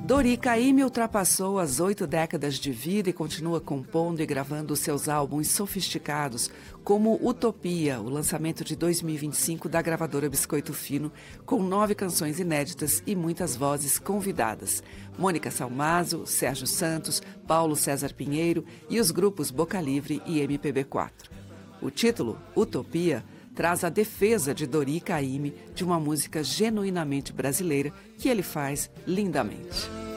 Dori Caymmi ultrapassou as 8 décadas de vida e continua compondo e gravando seus álbuns sofisticados, como Utopia, o lançamento de 2025 da gravadora Biscoito Fino, com 9 canções inéditas e muitas vozes convidadas. Mônica Salmazo, Sérgio Santos, Paulo César Pinheiro e os grupos Boca Livre e MPB4. O título, Utopia, traz a defesa de Dori Caymmi de uma música genuinamente brasileira que ele faz lindamente.